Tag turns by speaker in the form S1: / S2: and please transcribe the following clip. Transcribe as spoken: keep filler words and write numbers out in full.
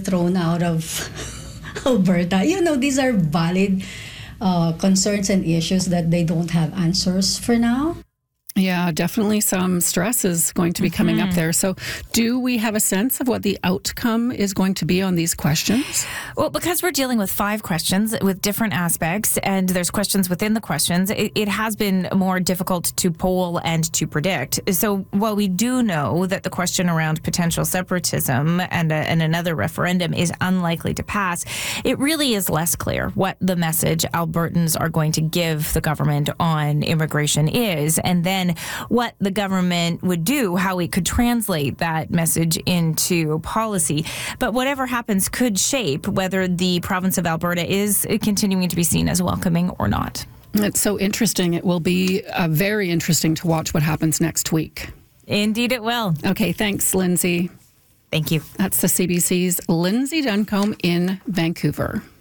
S1: thrown out of Alberta. You know, these are valid uh, concerns and issues that they don't have answers for now.
S2: Yeah, definitely some stress is going to be coming mm-hmm. up there. So do we have a sense of what the outcome is going to be on these questions?
S3: Well, because we're dealing with five questions with different aspects, and there's questions within the questions, it, it has been more difficult to poll and to predict. So while we do know that the question around potential separatism and, a, and another referendum is unlikely to pass, it really is less clear what the message Albertans are going to give the government on immigration is. And then what the government would do, how it could translate that message into policy. But whatever happens could shape whether the province of Alberta is continuing to be seen as welcoming or not.
S2: It's so interesting. It will be uh, very interesting to watch what happens next week.
S3: Indeed it will.
S2: Okay, thanks, Lindsay.
S3: Thank you.
S2: That's the C B C's Lindsay Duncombe in Vancouver.